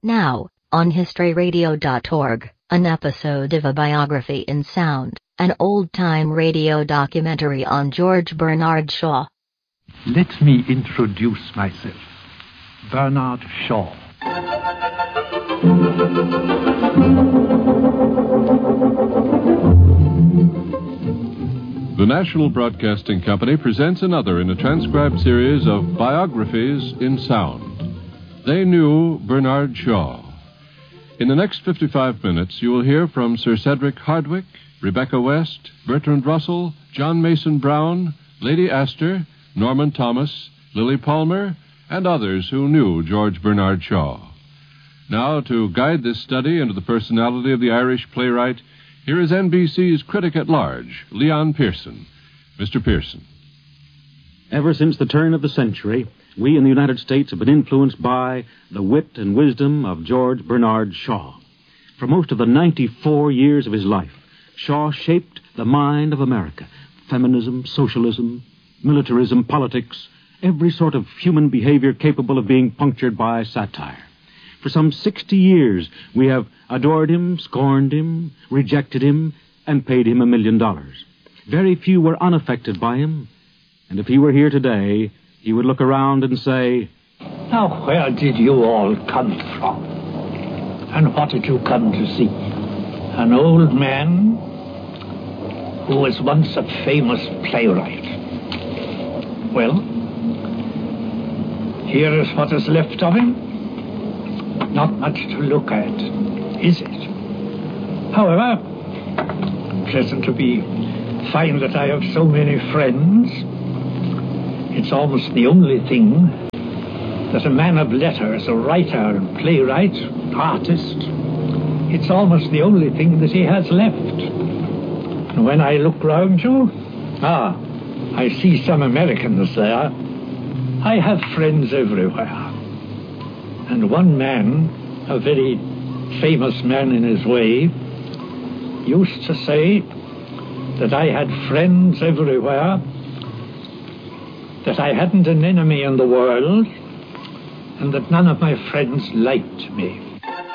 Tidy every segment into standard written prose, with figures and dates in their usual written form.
Now, on historyradio.org, an episode of A Biography in Sound, an old-time radio documentary on George Bernard Shaw. Let me introduce myself. Bernard Shaw. The National Broadcasting Company presents another in a transcribed series of Biographies in Sound. They knew Bernard Shaw. In the next 55 minutes, you will hear from Sir Cedric Hardwicke, Rebecca West, Bertrand Russell, John Mason Brown, Lady Astor, Norman Thomas, Lily Palmer, and others who knew George Bernard Shaw. Now, to guide this study into the personality of the Irish playwright, here is NBC's critic at large, Leon Pearson. Mr. Pearson. Ever since the turn of the century, we in the United States have been influenced by the wit and wisdom of George Bernard Shaw. For most of the 94 years of his life, Shaw shaped the mind of America. Feminism, socialism, militarism, politics, every sort of human behavior capable of being punctured by satire. For some 60 years, we have adored him, scorned him, rejected him, and paid him $1 million. Very few were unaffected by him, and if he were here today, he would look around and say, "Now, where did you all come from? And what did you come to see? An old man who was once a famous playwright. Well, here is what is left of him. Not much to look at, is it? However, pleasant to find that I have so many friends. It's almost the only thing that a man of letters, a writer, playwright, artist, it's almost the only thing that he has left. And when I look round you, I see some Americans there. I have friends everywhere. And one man, a very famous man in his way, used to say that I had friends everywhere, that I hadn't an enemy in the world, and that none of my friends liked me.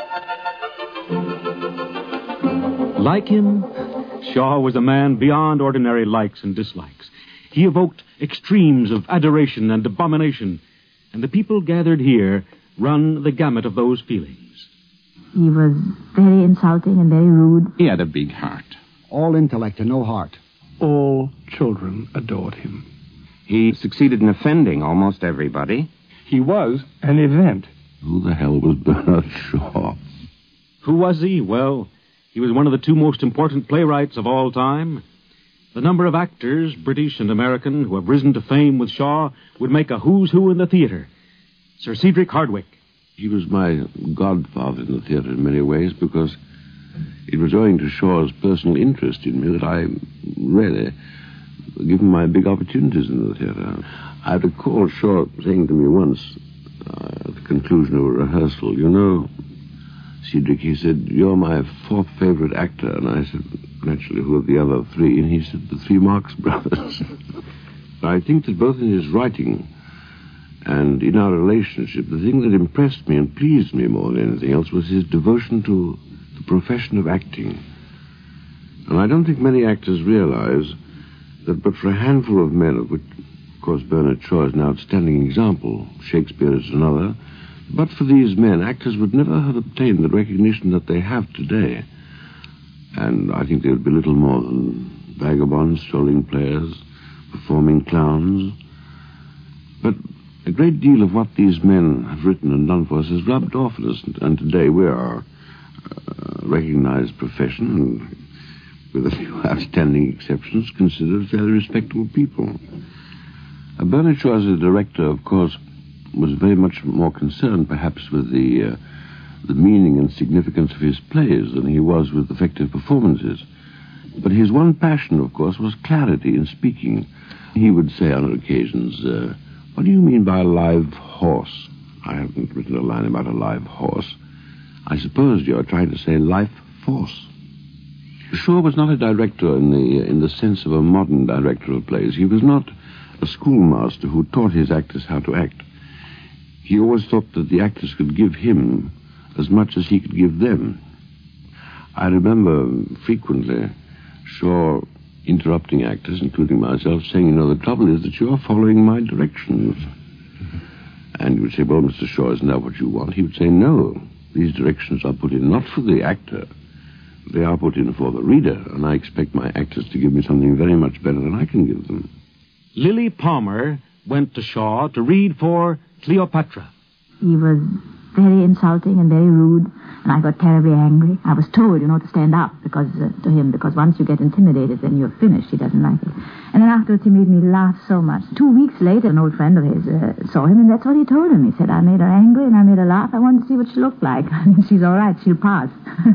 Like him, Shaw was a man beyond ordinary likes and dislikes. He evoked extremes of adoration and abomination, and the people gathered here run the gamut of those feelings. He was very insulting and very rude. He had a big heart. All intellect and no heart. All children adored him. He succeeded in offending almost everybody. He was an event. Who the hell was Bernard Shaw? Who was he? Well, he was one of the two most important playwrights of all time. The number of actors, British and American, who have risen to fame with Shaw would make a who's who in the theater. Sir Cedric Hardwicke. He was my godfather in the theater in many ways because it was owing to Shaw's personal interest in me that I really given my big opportunities in the theater. I recall Shaw saying to me once, at the conclusion of a rehearsal, "You know, Cedric," he said, "you're my fourth favorite actor." And I said, "Naturally, who are the other three?" And he said, "The three Marx Brothers." I think that both in his writing and in our relationship, the thing that impressed me and pleased me more than anything else was his devotion to the profession of acting. And I don't think many actors realize that but for a handful of men, of which, of course, Bernard Shaw is an outstanding example, Shakespeare is another, but for these men, actors would never have obtained the recognition that they have today. And I think they would be little more than vagabonds, strolling players, performing clowns. But a great deal of what these men have written and done for us has rubbed off on us, and today we are a recognized profession, and with a few outstanding exceptions, considered fairly respectable people. Bernard Shaw, as a director, of course, was very much more concerned, perhaps, with the meaning and significance of his plays than he was with effective performances. But his one passion, of course, was clarity in speaking. He would say on occasions, "What do you mean by a live horse?" "I haven't written a line about a live horse." "I suppose you're trying to say life force." Shaw was not a director in the sense of a modern director of plays. He was not a schoolmaster who taught his actors how to act. He always thought that the actors could give him as much as he could give them. I remember frequently Shaw interrupting actors, including myself, saying, the trouble is that you are following my directions. And you would say, well, Mr. Shaw, isn't that what you want? He would say, no, these directions are put in not for the actor. They are put in for the reader, and I expect my actors to give me something very much better than I can give them. Lily Palmer went to Shaw to read for Cleopatra. He was very insulting and very rude, and I got terribly angry. I was told, to stand up to him, because once you get intimidated, then you're finished. He doesn't like it. And then afterwards, he made me laugh so much. 2 weeks later, an old friend of his saw him, and that's what he told him. He said, I made her angry, and I made her laugh. I wanted to see what she looked like. I mean, she's all right. She'll pass.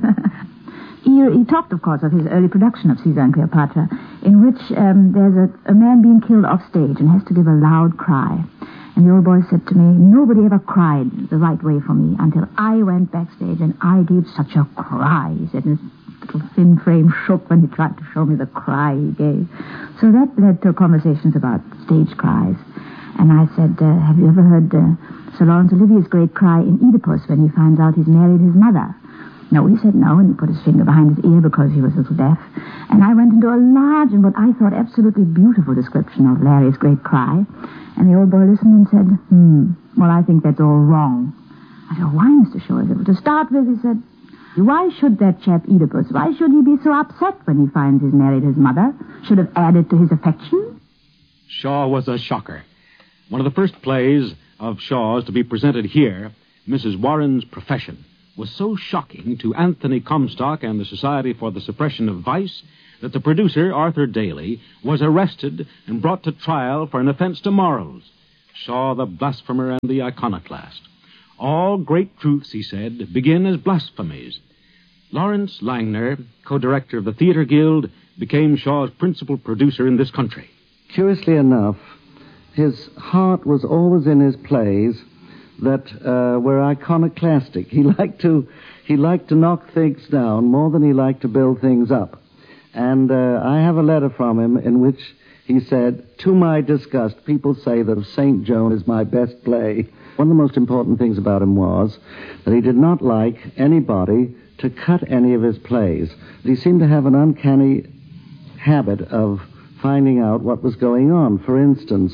He talked, of course, of his early production of Caesar and Cleopatra, in which there's a man being killed off stage and has to give a loud cry. And the old boy said to me, nobody ever cried the right way for me until I went backstage and I gave such a cry. He said, and his little thin frame shook when he tried to show me the cry he gave. So that led to conversations about stage cries. And I said, have you ever heard Sir Laurence Olivier's great cry in Oedipus when he finds out he's married his mother? No, he said no, and he put his finger behind his ear because he was a little deaf. And I went into a large and what I thought absolutely beautiful description of Larry's great cry. And the old boy listened and said, well, I think that's all wrong. I said, why, Mr. Shaw? He said, well, to start with, he said, why should that chap Oedipus, why should he be so upset when he finds he's married his mother? Should have added to his affection? Shaw was a shocker. One of the first plays of Shaw's to be presented here, Mrs. Warren's Profession, was so shocking to Anthony Comstock and the Society for the Suppression of Vice that the producer, Arthur Daly, was arrested and brought to trial for an offense to morals. Shaw, the blasphemer and the iconoclast. All great truths, he said, begin as blasphemies. Lawrence Langner, co-director of the Theatre Guild, became Shaw's principal producer in this country. Curiously enough, his heart was always in his plays that were iconoclastic. He liked to knock things down more than he liked to build things up. And I have a letter from him in which he said, to my disgust, people say that St. Joan is my best play. One of the most important things about him was that he did not like anybody to cut any of his plays. He seemed to have an uncanny habit of finding out what was going on. For instance,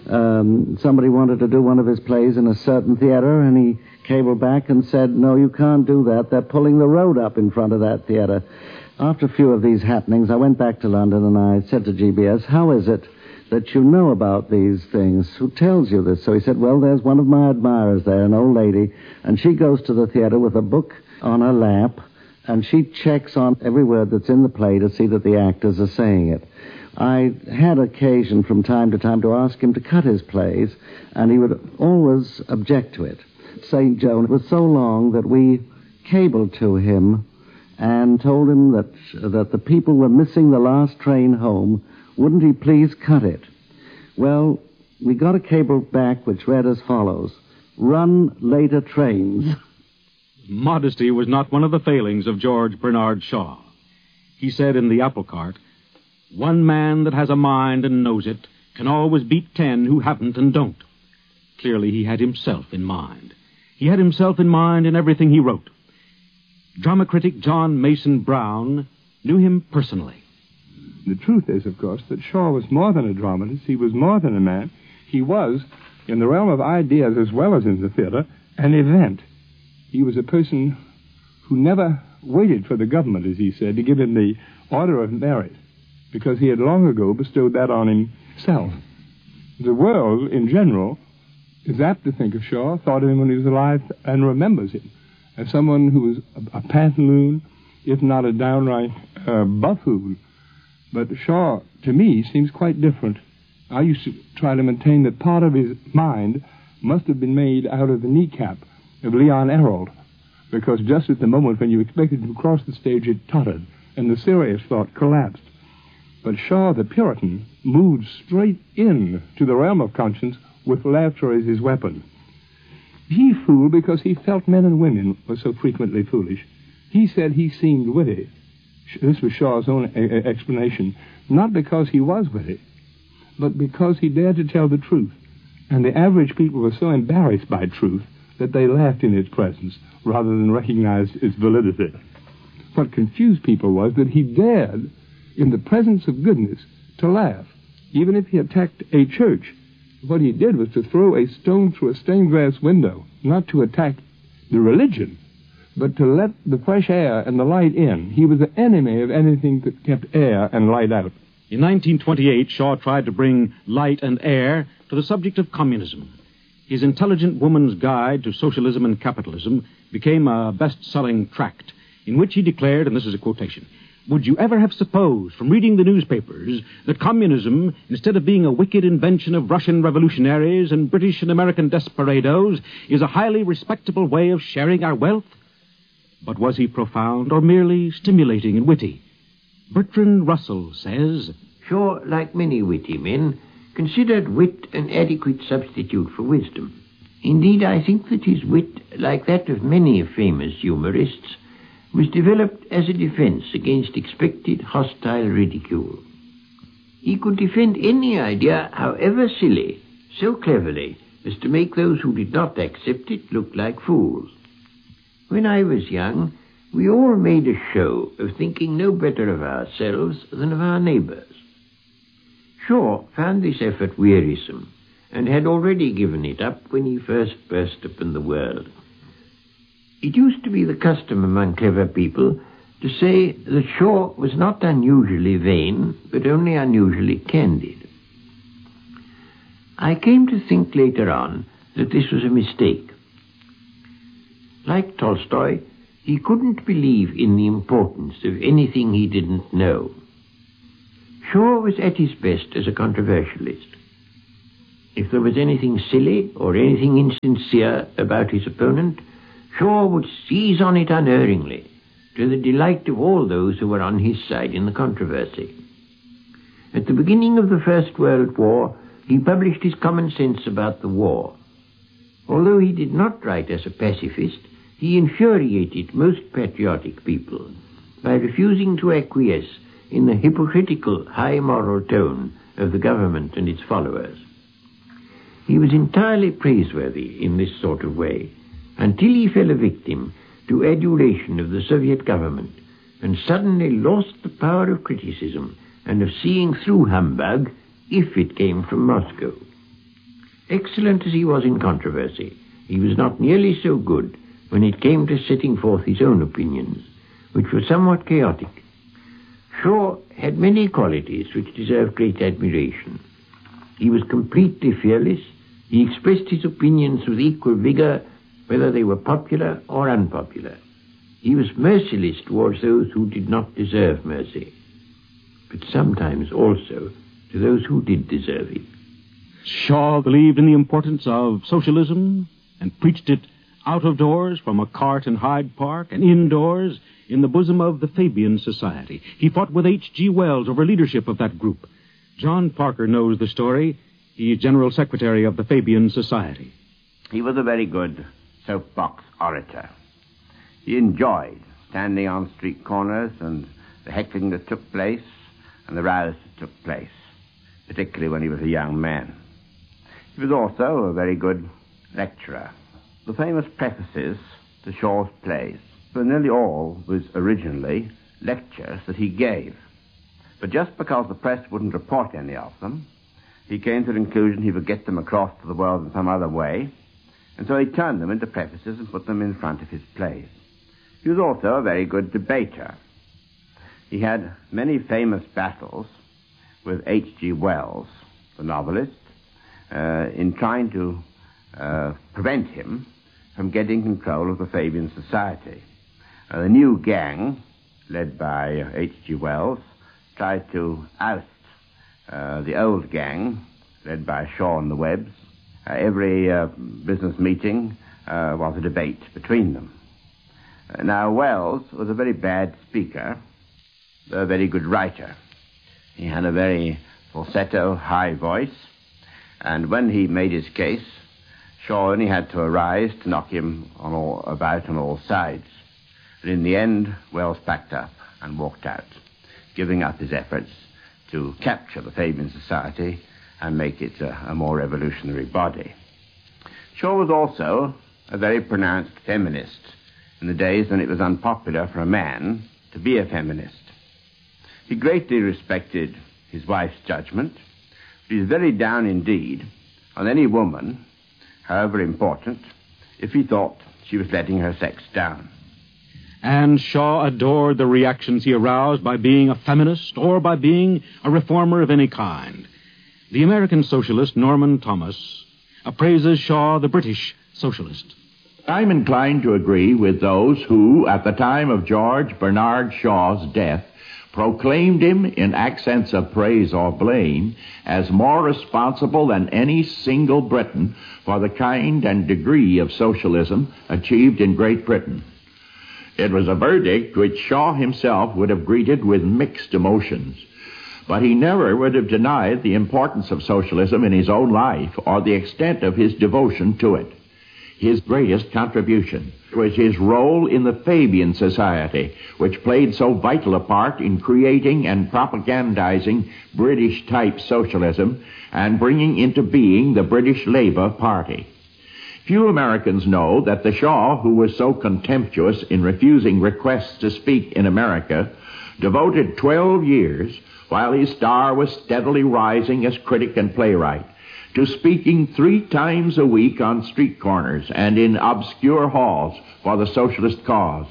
somebody wanted to do one of his plays in a certain theater, and he cabled back and said, no, you can't do that. They're pulling the road up in front of that theater. After a few of these happenings, I went back to London and I said to GBS, how is it that you know about these things? Who tells you this? So he said, well, there's one of my admirers there, an old lady, and she goes to the theater with a book on her lap, and she checks on every word that's in the play to see that the actors are saying it. I had occasion from time to time to ask him to cut his plays, and he would always object to it. St. Joan was so long that we cabled to him and told him that the people were missing the last train home. Wouldn't he please cut it? Well, we got a cable back which read as follows: run later trains. Modesty was not one of the failings of George Bernard Shaw. He said in The Apple Cart, one man that has a mind and knows it can always beat 10 who haven't and don't. Clearly, he had himself in mind. He had himself in mind in everything he wrote. Drama critic John Mason Brown knew him personally. The truth is, of course, that Shaw was more than a dramatist. He was more than a man. He was, in the realm of ideas as well as in the theater, an event. He was a person who never waited for the government, as he said, to give him the Order of Merit, because he had long ago bestowed that on himself. The world, in general, is apt to think of Shaw, thought of him when he was alive, and remembers him as someone who was a pantaloon, if not a downright buffoon. But Shaw, to me, seems quite different. I used to try to maintain that part of his mind must have been made out of the kneecap of Leon Errold, because just at the moment when you expected him to cross the stage, it tottered, and the serious thought collapsed. But Shaw, the Puritan, moved straight in to the realm of conscience with laughter as his weapon. He fooled because he felt men and women were so frequently foolish. He said he seemed witty. This was Shaw's own explanation. Not because he was witty, but because he dared to tell the truth. And the average people were so embarrassed by truth that they laughed in its presence rather than recognized its validity. What confused people was that he dared, in the presence of goodness, to laugh, even if he attacked a church. What he did was to throw a stone through a stained glass window, not to attack the religion, but to let the fresh air and the light in. He was the enemy of anything that kept air and light out. In 1928, Shaw tried to bring light and air to the subject of communism. His Intelligent Woman's Guide to Socialism and Capitalism became a best-selling tract in which he declared, and this is a quotation, "Would you ever have supposed from reading the newspapers that communism, instead of being a wicked invention of Russian revolutionaries and British and American desperados, is a highly respectable way of sharing our wealth?" But was he profound or merely stimulating and witty? Bertrand Russell says, Shaw, like many witty men, considered wit an adequate substitute for wisdom. Indeed, I think that his wit, like that of many famous humorists, was developed as a defense against expected hostile ridicule. He could defend any idea, however silly, so cleverly as to make those who did not accept it look like fools. When I was young, we all made a show of thinking no better of ourselves than of our neighbors. Shaw found this effort wearisome, and had already given it up when he first burst upon the world. It used to be the custom among clever people to say that Shaw was not unusually vain, but only unusually candid. I came to think later on that this was a mistake. Like Tolstoy, he couldn't believe in the importance of anything he didn't know. Shaw was at his best as a controversialist. If there was anything silly or anything insincere about his opponent, Shaw would seize on it unerringly, to the delight of all those who were on his side in the controversy. At the beginning of the First World War, he published his Common Sense about the war. Although he did not write as a pacifist, he infuriated most patriotic people by refusing to acquiesce in the hypocritical high moral tone of the government and its followers. He was entirely praiseworthy in this sort of way, until he fell a victim to adulation of the Soviet government and suddenly lost the power of criticism and of seeing through humbug if it came from Moscow. Excellent as he was in controversy, he was not nearly so good when it came to setting forth his own opinions, which were somewhat chaotic. Shaw had many qualities which deserve great admiration. He was completely fearless. He expressed his opinions with equal vigor, whether they were popular or unpopular. He was merciless towards those who did not deserve mercy, but sometimes also to those who did deserve it. Shaw believed in the importance of socialism and preached it out of doors from a cart in Hyde Park and indoors in the bosom of the Fabian Society. He fought with H.G. Wells over leadership of that group. John Parker knows the story. He is General Secretary of the Fabian Society. He was a very good soapbox orator. He enjoyed standing on street corners and the heckling that took place and the rows that took place, particularly when he was a young man. He was also a very good lecturer. The famous prefaces to Shaw's plays were nearly all was originally lectures that he gave. But just because the press wouldn't report any of them, he came to the conclusion he would get them across to the world in some other way, and so he turned them into prefaces and put them in front of his plays. He was also a very good debater. He had many famous battles with H.G. Wells, the novelist, in trying to prevent him from getting control of the Fabian Society. The new gang, led by H.G. Wells, tried to oust the old gang, led by Shaw and the Webbs. Every business meeting was a debate between them. Now, Wells was a very bad speaker, but a very good writer. He had a very falsetto, high voice, and when he made his case, Shaw only had to arise to knock him about on all sides. But in the end, Wells packed up and walked out, giving up his efforts to capture the Fabian Society and make it a more revolutionary body. Shaw was also a very pronounced feminist in the days when it was unpopular for a man to be a feminist. He greatly respected his wife's judgment, but he was very down indeed on any woman, however important, if he thought she was letting her sex down. And Shaw adored the reactions he aroused by being a feminist or by being a reformer of any kind. The American socialist Norman Thomas appraises Shaw the British socialist. I'm inclined to agree with those who, at the time of George Bernard Shaw's death, proclaimed him in accents of praise or blame as more responsible than any single Briton for the kind and degree of socialism achieved in Great Britain. It was a verdict which Shaw himself would have greeted with mixed emotions, but he never would have denied the importance of socialism in his own life or the extent of his devotion to it. His greatest contribution was his role in the Fabian Society, which played so vital a part in creating and propagandizing British-type socialism and bringing into being the British Labour Party. Few Americans know that the Shaw, who was so contemptuous in refusing requests to speak in America, devoted 12 years, while his star was steadily rising as critic and playwright, to speaking 3 times a week on street corners and in obscure halls for the socialist cause.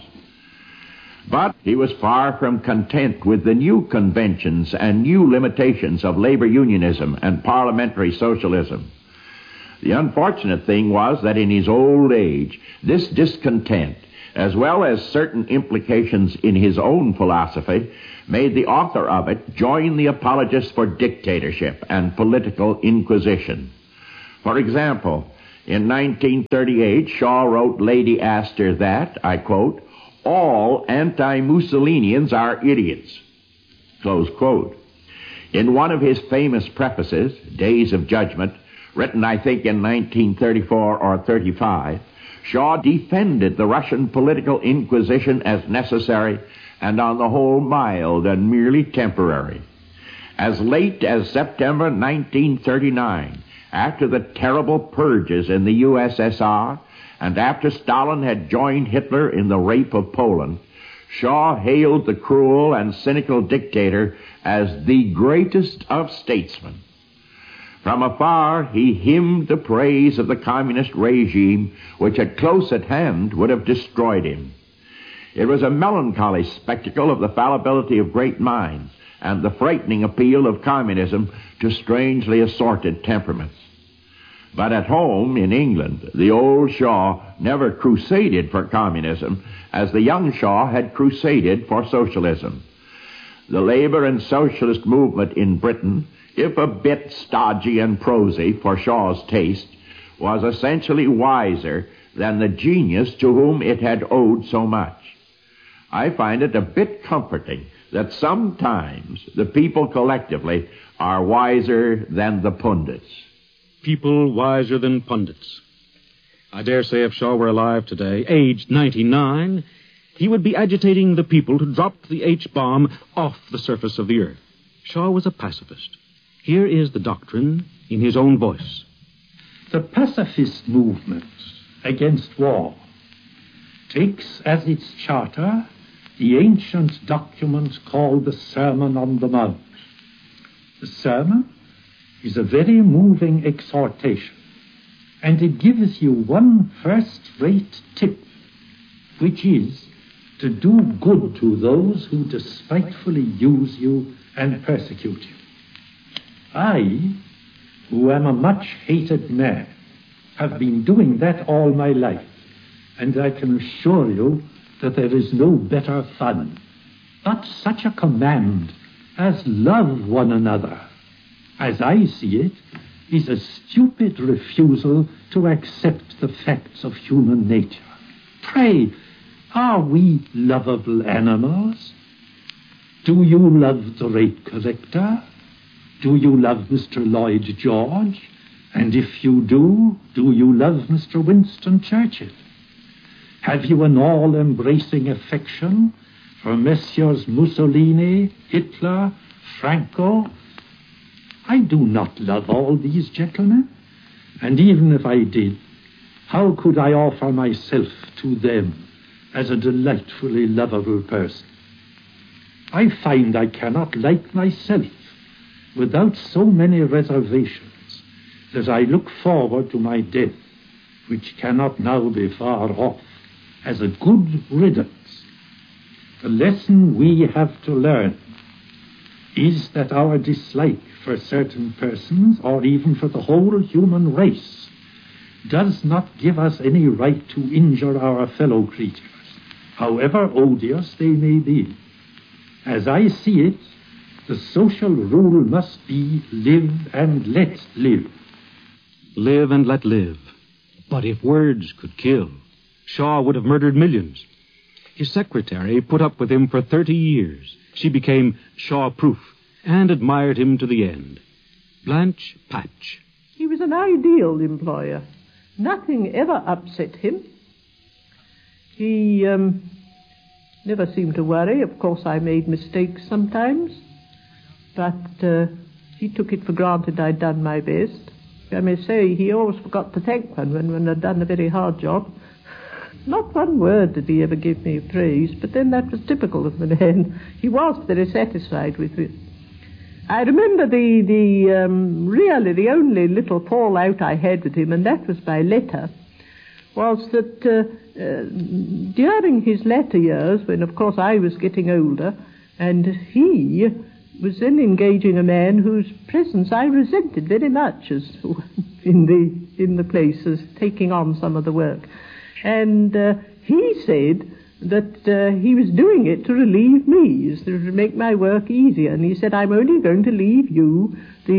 But he was far from content with the new conventions and new limitations of labor unionism and parliamentary socialism. The unfortunate thing was that in his old age, this discontent, as well as certain implications in his own philosophy, made the author of it join the apologists for dictatorship and political inquisition. For example, in 1938, Shaw wrote Lady Astor that, I quote, "all anti-Mussolinians are idiots," close quote. In one of his famous prefaces, Days of Judgment, written I think in 1934 or 35, Shaw defended the Russian political inquisition as necessary and on the whole mild and merely temporary. As late as September 1939, after the terrible purges in the USSR, and after Stalin had joined Hitler in the rape of Poland, Shaw hailed the cruel and cynical dictator as the greatest of statesmen. From afar, he hymned the praise of the communist regime, which at close at hand would have destroyed him. It was a melancholy spectacle of the fallibility of great minds and the frightening appeal of communism to strangely assorted temperaments. But at home in England, the old Shaw never crusaded for communism as the young Shaw had crusaded for socialism. The labor and socialist movement in Britain, if a bit stodgy and prosy for Shaw's taste, was essentially wiser than the genius to whom it had owed so much. I find it a bit comforting that sometimes the people collectively are wiser than the pundits. People wiser than pundits. I dare say if Shaw were alive today, aged 99, he would be agitating the people to drop the H-bomb off the surface of the earth. Shaw was a pacifist. Here is the doctrine in his own voice. The pacifist movement against war takes as its charter the ancient document called the Sermon on the Mount. The sermon is a very moving exhortation, and it gives you one first-rate tip, which is to do good to those who despitefully use you and persecute you. I, who am a much-hated man, have been doing that all my life, and I can assure you that there is no better fun. But such a command as love one another, as I see it, is a stupid refusal to accept the facts of human nature. Pray, are we lovable animals? Do you love the rate collector? Do you love Mr. Lloyd George? And if you do you love Mr. Winston Churchill? Have you an all-embracing affection for Messieurs Mussolini, Hitler, Franco? I do not love all these gentlemen, and even if I did, How could I offer myself to them as a delightfully lovable person? I find I cannot like myself without so many reservations that I look forward to my death, which cannot now be far off, as a good riddance. The lesson we have to learn is that our dislike for certain persons, or even for the whole human race, does not give us any right to injure our fellow creatures, however odious they may be. As I see it, the social rule must be live and let live. Live and let live. But if words could kill, Shaw would have murdered millions. His secretary put up with him for 30 years. She became Shaw-proof and admired him to the end. Blanche Patch. He was an ideal employer. Nothing ever upset him. He never seemed to worry. Of course, I made mistakes sometimes, but he took it for granted I'd done my best. I may say he always forgot to thank one when I'd done a very hard job. Not one word did he ever give me praise, but then that was typical of the man. He was very satisfied with it. I remember really the only little fallout I had with him, and that was by letter, was that during his latter years, when of course I was getting older, and he was then engaging a man whose presence I resented very much as in the place as taking on some of the work. And he said that he was doing it to relieve me, to make my work easier. And he said, I'm only going to leave you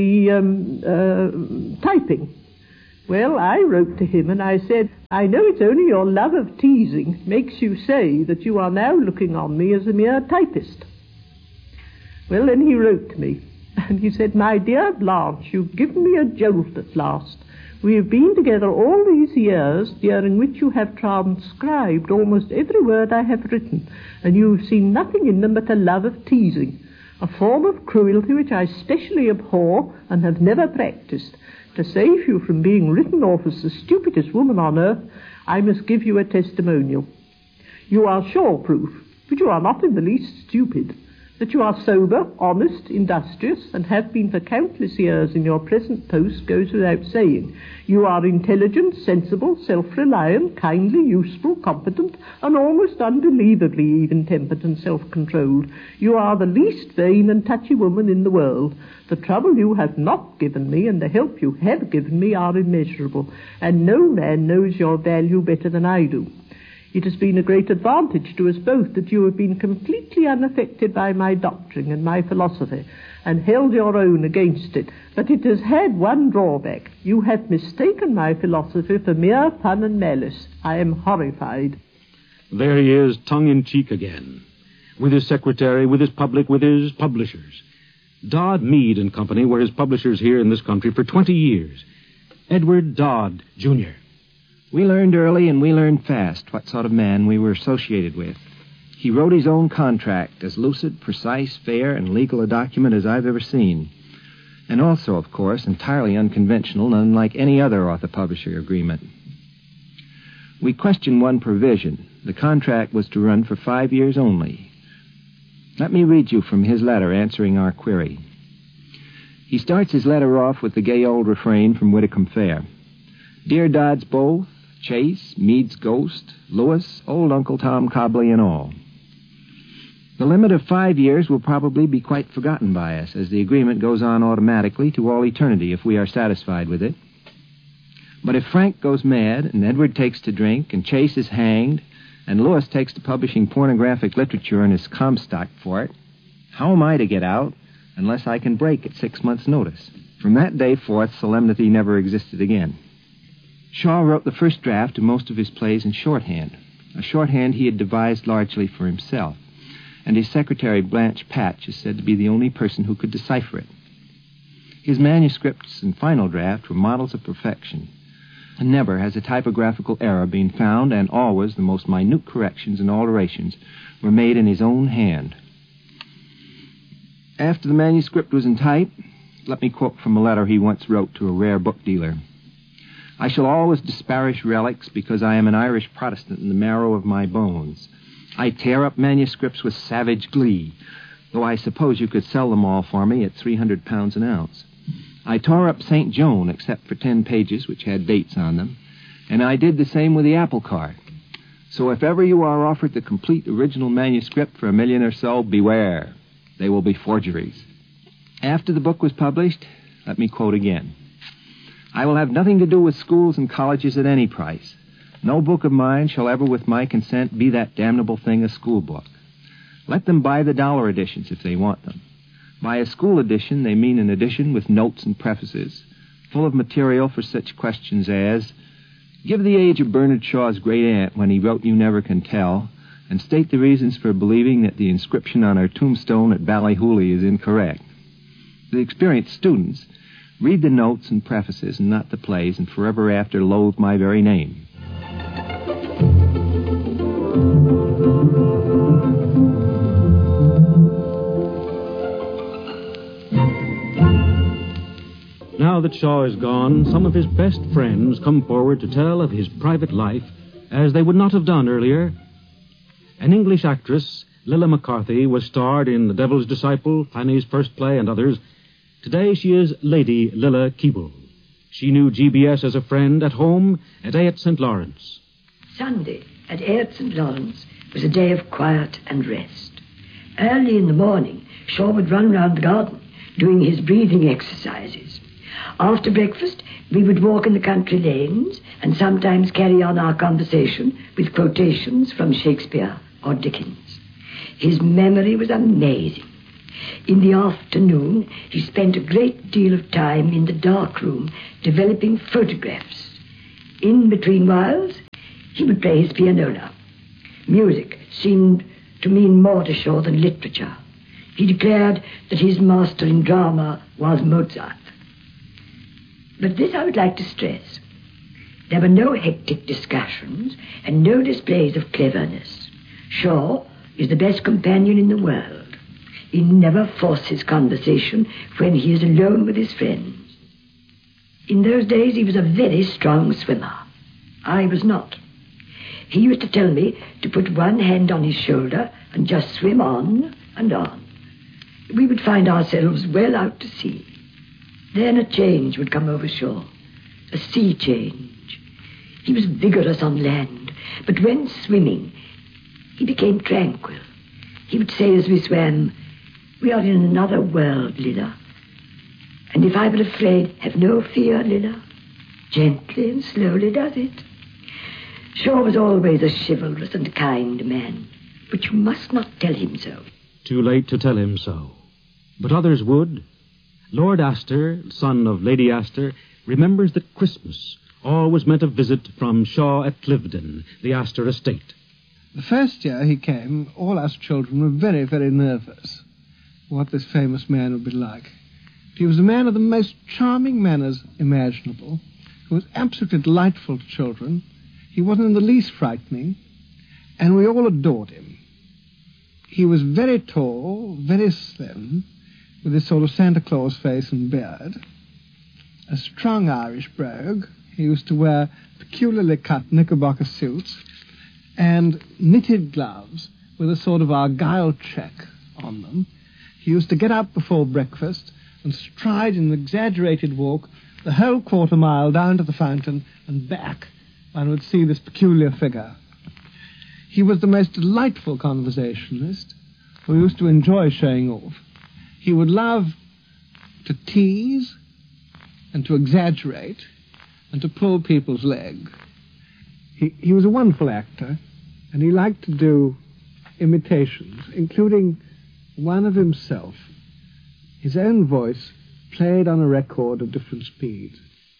the typing. Well, I wrote to him and I said, I know it's only your love of teasing makes you say that you are now looking on me as a mere typist. Well, then he wrote to me, and he said, my dear Blanche, you've given me a jolt at last. We have been together all these years, during which you have transcribed almost every word I have written, and you've seen nothing in them but a love of teasing, a form of cruelty which I specially abhor and have never practiced. To save you from being written off as the stupidest woman on earth, I must give you a testimonial. You are Shaw-proof, but you are not in the least stupid. That you are sober, honest, industrious, and have been for countless years in your present post goes without saying. You are intelligent, sensible, self-reliant, kindly, useful, competent, and almost unbelievably even-tempered and self-controlled. You are the least vain and touchy woman in the world. The trouble you have not given me and the help you have given me are immeasurable, and no man knows your value better than I do. It has been a great advantage to us both that you have been completely unaffected by my doctrine and my philosophy, and held your own against it. But it has had one drawback. You have mistaken my philosophy for mere fun and malice. I am horrified. There he is, tongue-in-cheek again, with his secretary, with his public, with his publishers. Dodd, Mead and Company were his publishers here in this country for 20 years. Edward Dodd, Jr. We learned early and we learned fast what sort of man we were associated with. He wrote his own contract, as lucid, precise, fair, and legal a document as I've ever seen. And also, of course, entirely unconventional and unlike any other author-publisher agreement. We questioned one provision. The contract was to run for 5 years only. Let me read you from his letter answering our query. He starts his letter off with the gay old refrain from Whitcomb Fair. Dear Dodds both, Chase, Mead's ghost, Lewis, old Uncle Tom Cobley and all. The limit of 5 years will probably be quite forgotten by us, as the agreement goes on automatically to all eternity if we are satisfied with it. But if Frank goes mad, and Edward takes to drink, and Chase is hanged, and Lewis takes to publishing pornographic literature and is Comstock for it, how am I to get out unless I can break at 6 months' notice? From that day forth, solemnity never existed again. Shaw wrote the first draft of most of his plays in shorthand, a shorthand he had devised largely for himself, and his secretary Blanche Patch is said to be the only person who could decipher it. His manuscripts and final draft were models of perfection, and never has a typographical error been found, and always the most minute corrections and alterations were made in his own hand. After the manuscript was in type, let me quote from a letter he once wrote to a rare book dealer. I shall always disparage relics because I am an Irish Protestant in the marrow of my bones. I tear up manuscripts with savage glee, though I suppose you could sell them all for me at £300 an ounce. I tore up St. Joan, except for 10 pages, which had dates on them, and I did the same with the apple cart. So if ever you are offered the complete original manuscript for $1 million or so, beware. They will be forgeries. After the book was published, let me quote again. I will have nothing to do with schools and colleges at any price. No book of mine shall ever, with my consent, be that damnable thing, a school book. Let them buy the dollar editions if they want them. By a school edition, they mean an edition with notes and prefaces, full of material for such questions as, give the age of Bernard Shaw's great-aunt when he wrote You Never Can Tell, and state the reasons for believing that the inscription on our tombstone at Ballyhooly is incorrect. The experienced students read the notes and prefaces and not the plays, and forever after loathe my very name. Now that Shaw is gone, some of his best friends come forward to tell of his private life as they would not have done earlier. An English actress, Lilla McCarthy, was starred in The Devil's Disciple, Fanny's First Play, and others. Today she is Lady Lilla Keeble. She knew GBS as a friend at home at Ayot St. Lawrence. Sunday at Ayot St. Lawrence was a day of quiet and rest. Early in the morning, Shaw would run round the garden doing his breathing exercises. After breakfast, we would walk in the country lanes and sometimes carry on our conversation with quotations from Shakespeare or Dickens. His memory was amazing. In the afternoon, he spent a great deal of time in the dark room developing photographs. In between whiles, he would play his pianola. Music seemed to mean more to Shaw than literature. He declared that his master in drama was Mozart. But this I would like to stress. There were no hectic discussions and no displays of cleverness. Shaw is the best companion in the world. He never forces conversation when he is alone with his friends. In those days, he was a very strong swimmer. I was not. He used to tell me to put one hand on his shoulder and just swim on and on. We would find ourselves well out to sea. Then a change would come over Shaw, a sea change. He was vigorous on land, but when swimming, he became tranquil. He would say as we swam, we are in another world, Lilla. And if I were afraid, have no fear, Lilla. Gently and slowly does it. Shaw was always a chivalrous and kind man, but you must not tell him so. Too late to tell him so. But others would. Lord Astor, son of Lady Astor, remembers that Christmas always meant a visit from Shaw at Cliveden, the Astor estate. The first year he came, all us children were very, very nervous what this famous man would be like. He was a man of the most charming manners imaginable, who was absolutely delightful to children. He wasn't in the least frightening, and we all adored him. He was very tall, very slim, with this sort of Santa Claus face and beard, a strong Irish brogue. He used to wear peculiarly cut knickerbocker suits and knitted gloves with a sort of Argyle check on them. He used to get up before breakfast and stride in an exaggerated walk the whole quarter mile down to the fountain and back. One would see this peculiar figure. He was the most delightful conversationalist who used to enjoy showing off. He would love to tease and to exaggerate and to pull people's leg. He was a wonderful actor, and he liked to do imitations, including one of himself. His own voice played on a record of different speeds.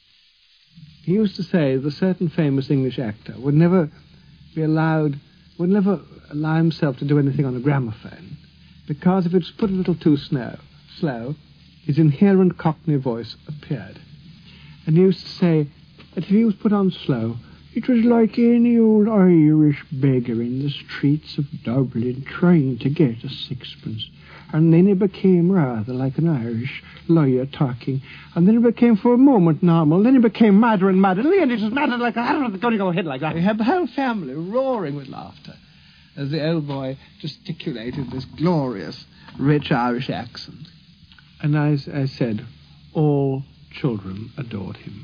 He used to say that a certain famous English actor would never allow himself to do anything on a gramophone, because if it was put a little too slow, his inherent Cockney voice appeared. And he used to say that if he was put on slow, it was like any old Irish beggar in the streets of Dublin trying to get a sixpence. and then he became rather like an Irish lawyer talking, and then he became for a moment normal, then he became madder and madder, and then he just madder like a going to go ahead like that. He had the whole family roaring with laughter as the old boy gesticulated this glorious, rich Irish accent. And as I said, all children adored him.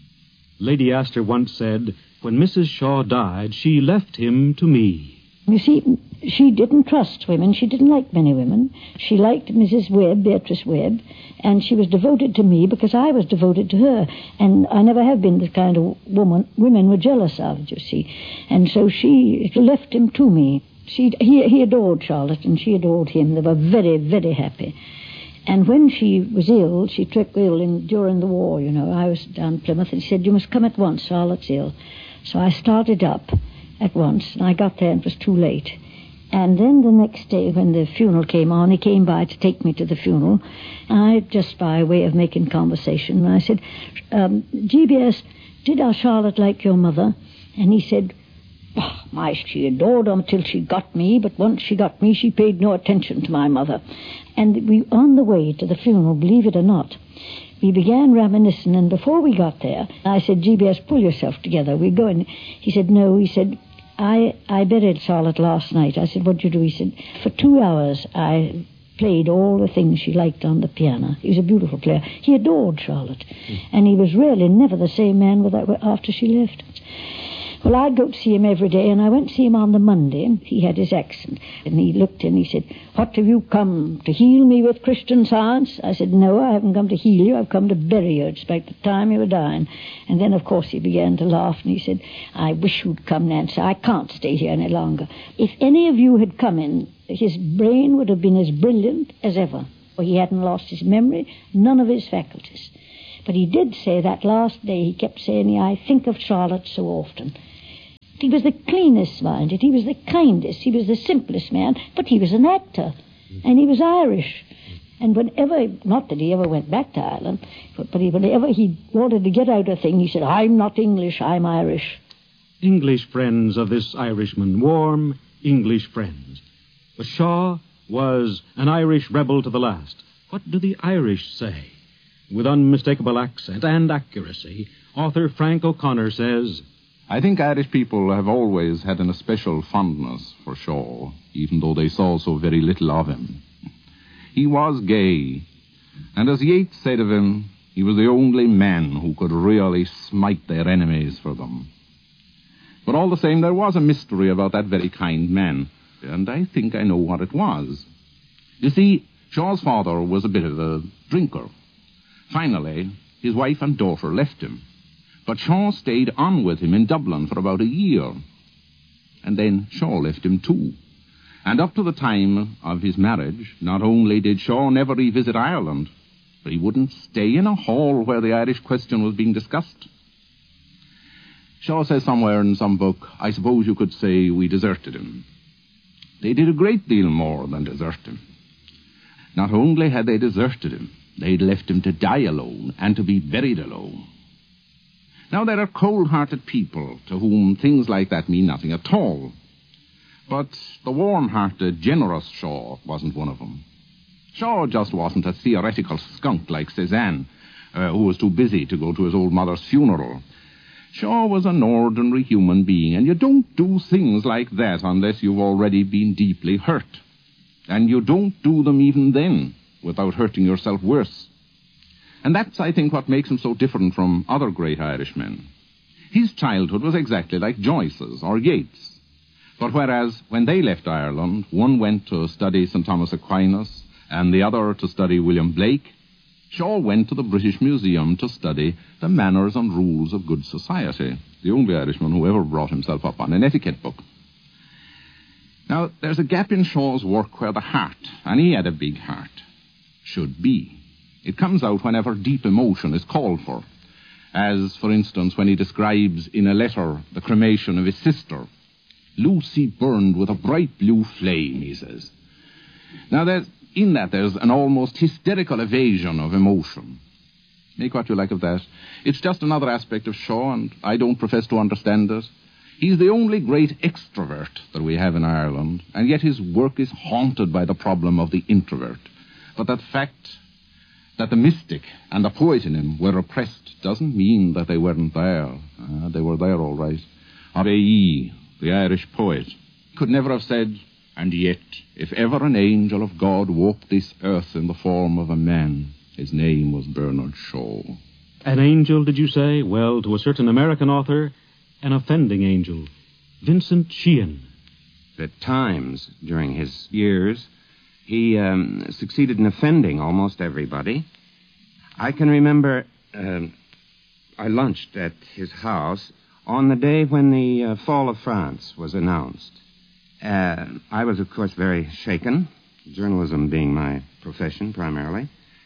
Lady Astor once said, "When Mrs. Shaw died, she left him to me." You see, she didn't trust women. She didn't like many women. She liked Mrs. Webb, Beatrice Webb, and she was devoted to me because I was devoted to her. And I never have been the kind of woman women were jealous of, you see. And so she left him to me. He adored Charlotte, and she adored him. They were very, very happy. And when she was ill, she took ill during the war, you know. I was down in Plymouth, and she said, "You must come at once, Charlotte's ill." So I started up at once, and I got there and it was too late. And then the next day when the funeral came on, he came by to take me to the funeral. I, just by way of making conversation, I said, "GBS, did our Charlotte like your mother?" And he said, "Oh, she adored her till she got me, but once she got me, she paid no attention to my mother." And we, on the way to the funeral, believe it or not, we began reminiscing, and before we got there, I said, "GBS, pull yourself together, we're going." He said, "No," he said, I buried Charlotte last night." I said, "What'd you do?" He said, "For 2 hours I played all the things she liked on the piano." He was a beautiful player. He adored Charlotte. And he was really never the same man after she left. Well, I'd go to see him every day, and I went to see him on the Monday. He had his accent, and he looked and he said, "What have you come, to heal me with Christian Science?" I said, "No, I haven't come to heal you. I've come to bury you. It's about the time you were dying." And then, of course, he began to laugh, and he said, "I wish you'd come, Nancy. I can't stay here any longer. If any of you had come in, his brain would have been as brilliant as ever. He hadn't lost his memory, none of his faculties. But he did say that last day, he kept saying, 'I think of Charlotte so often.' He was the cleanest minded, he was the kindest, he was the simplest man, but he was an actor, and he was Irish. And whenever, not that he ever went back to Ireland, but whenever he wanted to get out a thing, he said, 'I'm not English, I'm Irish.'" English friends of this Irishman, warm English friends. But Shaw was an Irish rebel to the last. What do the Irish say? With unmistakable accent and accuracy, author Frank O'Connor says, "I think Irish people have always had an especial fondness for Shaw, even though they saw so very little of him. He was gay, and as Yeats said of him, he was the only man who could really smite their enemies for them. But all the same, there was a mystery about that very kind man, and I think I know what it was. You see, Shaw's father was a bit of a drinker. Finally, his wife and daughter left him. But Shaw stayed on with him in Dublin for about a year. And then Shaw left him too. And up to the time of his marriage, not only did Shaw never revisit Ireland, but he wouldn't stay in a hall where the Irish question was being discussed. Shaw says somewhere in some book, "I suppose you could say we deserted him." They did a great deal more than desert him. Not only had they deserted him, they'd left him to die alone and to be buried alone. Now, there are cold-hearted people to whom things like that mean nothing at all. But the warm-hearted, generous Shaw wasn't one of them. Shaw just wasn't a theoretical skunk like Cézanne, who was too busy to go to his old mother's funeral. Shaw was an ordinary human being, and you don't do things like that unless you've already been deeply hurt. And you don't do them even then without hurting yourself worse. And that's, I think, what makes him so different from other great Irishmen. His childhood was exactly like Joyce's or Yeats. But whereas when they left Ireland, one went to study St. Thomas Aquinas and the other to study William Blake, Shaw went to the British Museum to study the manners and rules of good society, the only Irishman who ever brought himself up on an etiquette book. Now, there's a gap in Shaw's work where the heart, and he had a big heart, should be. It comes out whenever deep emotion is called for, as, for instance, when he describes in a letter the cremation of his sister. "Lucy burned with a bright blue flame," he says. Now, there's an almost hysterical evasion of emotion. Make what you like of that. It's just another aspect of Shaw, and I don't profess to understand it. He's the only great extrovert that we have in Ireland, and yet his work is haunted by the problem of the introvert. But that fact that the mystic and the poet in him were oppressed doesn't mean that they weren't there. They were there all right. R.A.E., the Irish poet, could never have said, "And yet, if ever an angel of God walked this earth in the form of a man, his name was Bernard Shaw." An angel, did you say? Well, to a certain American author, an offending angel. Vincent Sheehan. At times, during his years, he succeeded in offending almost everybody. I can remember I lunched at his house on the day when the fall of France was announced. I was, of course, very shaken, journalism being my profession primarily.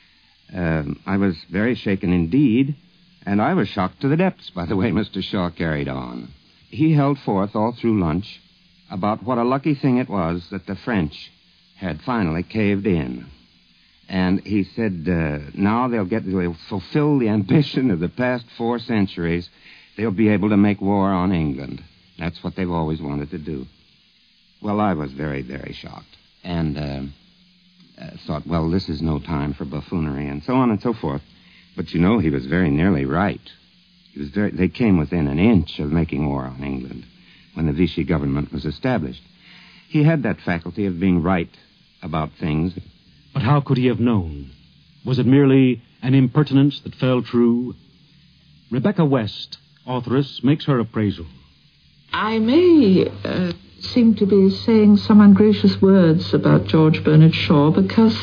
I was very shaken indeed, and I was shocked to the depths by the way Mr. Shaw carried on. He held forth all through lunch about what a lucky thing it was that the French had finally caved in. And he said, now they'll fulfill the ambition of the past 4 centuries. They'll be able to make war on England. That's what they've always wanted to do. Well, I was very, very shocked. And thought, well, this is no time for buffoonery, and so on and so forth. But, you know, he was very nearly right. They came within an inch of making war on England when the Vichy government was established. He had that faculty of being right about things. But how could he have known? Was it merely an impertinence that fell true? Rebecca West, authoress, makes her appraisal. I may seem to be saying some ungracious words about George Bernard Shaw because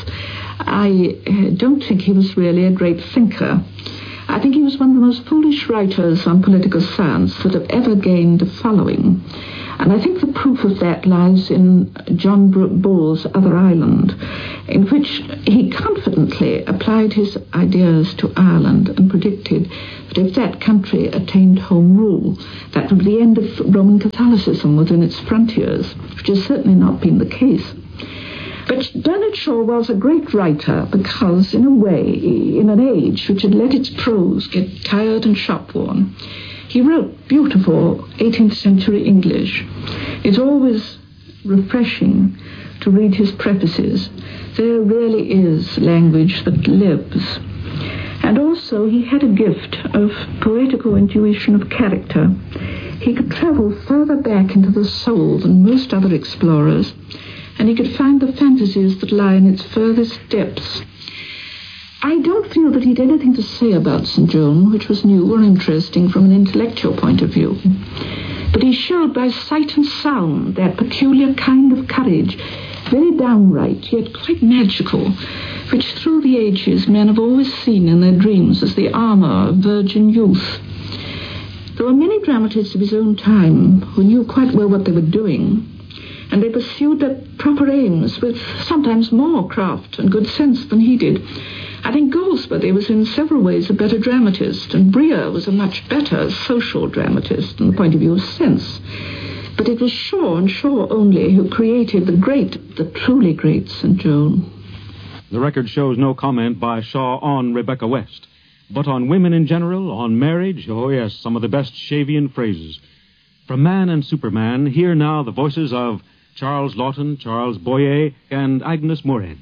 I don't think he was really a great thinker. I think he was one of the most foolish writers on political science that have ever gained a following. And I think the proof of that lies in John Bull's Other Island, in which he confidently applied his ideas to Ireland and predicted that if that country attained home rule, that would be the end of Roman Catholicism within its frontiers, which has certainly not been the case. But Bernard Shaw was a great writer because, in a way, in an age which had let its prose get tired and shop-worn, he wrote beautiful 18th century English. It's always refreshing to read his prefaces. There really is language that lives. And also he had a gift of poetical intuition of character. He could travel further back into the soul than most other explorers, and he could find the fantasies that lie in its furthest depths. I don't feel that he'd anything to say about St. John which was new or interesting from an intellectual point of view. But he showed by sight and sound that peculiar kind of courage, very downright, yet quite magical, which through the ages men have always seen in their dreams as the armor of virgin youth. There were many dramatists of his own time who knew quite well what they were doing, and they pursued their proper aims with sometimes more craft and good sense than he did. I think Goldsworthy was in several ways a better dramatist, and Breer was a much better social dramatist from the point of view of sense. But it was Shaw, and Shaw only, who created the truly great St. John. The record shows no comment by Shaw on Rebecca West, but on women in general, on marriage, oh yes, some of the best Shavian phrases. From Man and Superman, hear now the voices of Charles Lawton, Charles Boyer, and Agnes Moorehead.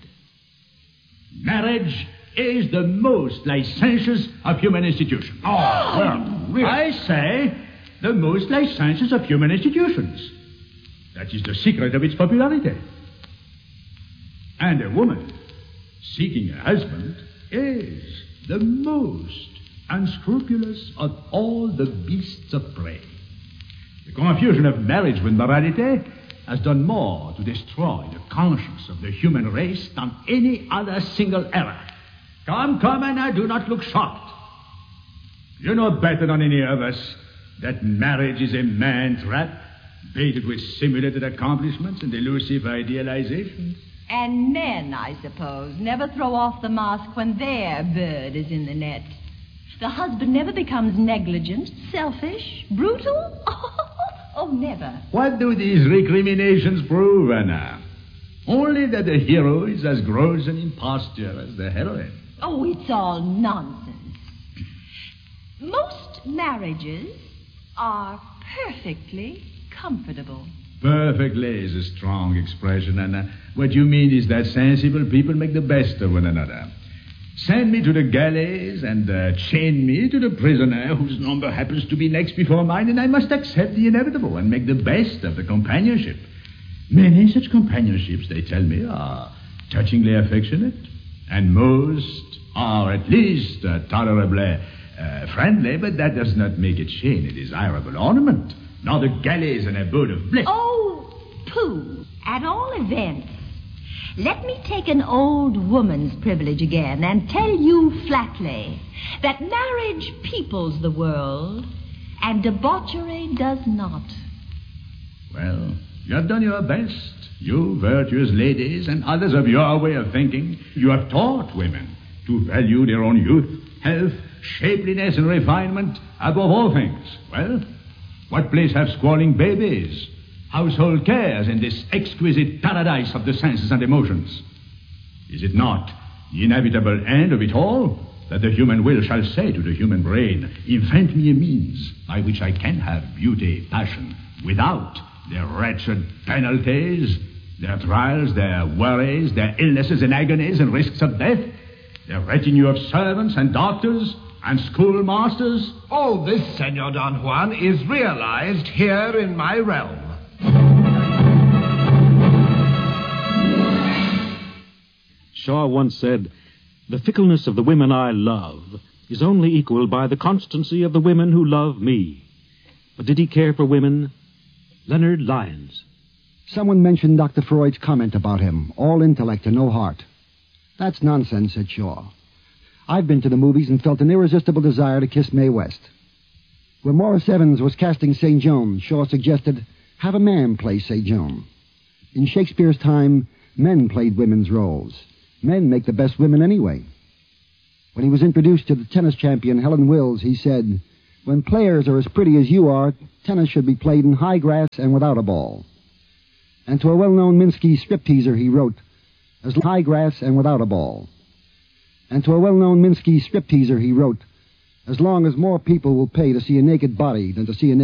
Marriage is the most licentious of human institutions. Oh, well, really? I say the most licentious of human institutions. That is the secret of its popularity. And a woman seeking a husband is the most unscrupulous of all the beasts of prey. The confusion of marriage with morality has done more to destroy the conscience of the human race than any other single error. Come, and now do not look shocked. You know better than any of us that marriage is a man-trap, baited with simulated accomplishments and elusive idealizations. And men, I suppose, never throw off the mask when their bird is in the net. The husband never becomes negligent, selfish, brutal. Oh, never. What do these recriminations prove, Anna? Only that the hero is as gross an impostor as the heroine. Oh, it's all nonsense. Most marriages are perfectly comfortable. Perfectly is a strong expression, and what you mean is that sensible people make the best of one another. Send me to the galleys and chain me to the prisoner whose number happens to be next before mine, and I must accept the inevitable and make the best of the companionship. Many such companionships, they tell me, are touchingly affectionate, and most are at least tolerably friendly, but that does not make a chain a desirable ornament, nor the galleys an abode of bliss. Oh, pooh. At all events, let me take an old woman's privilege again and tell you flatly that marriage peoples the world and debauchery does not. Well, you have done your best. You virtuous ladies and others of your way of thinking, you have taught women to value their own youth, health, shapeliness, and refinement above all things. Well, what place have squalling babies, household cares in this exquisite paradise of the senses and emotions? Is it not the inevitable end of it all that the human will shall say to the human brain, invent me a means by which I can have beauty, passion, without their wretched penalties, their trials, their worries, their illnesses and agonies and risks of death, their retinue of servants and doctors and schoolmasters? All this, Senor Don Juan, is realized here in my realm. Shaw once said, "The fickleness of the women I love is only equaled by the constancy of the women who love me." But did he care for women? Leonard Lyons. Someone mentioned Dr. Freud's comment about him, all intellect and no heart. That's nonsense, said Shaw. I've been to the movies and felt an irresistible desire to kiss Mae West. When Morris Evans was casting St. Joan, Shaw suggested, have a man play St. Joan. In Shakespeare's time, men played women's roles. Men make the best women anyway. When he was introduced to the tennis champion Helen Wills, he said, when players are as pretty as you are, tennis should be played in high grass and without a ball. And to a well-known Minsky stripteaser, he wrote, as high grass and without a ball. And to a well-known Minsky stripteaser, he wrote, as long as more people will pay to see a naked body than to see a naked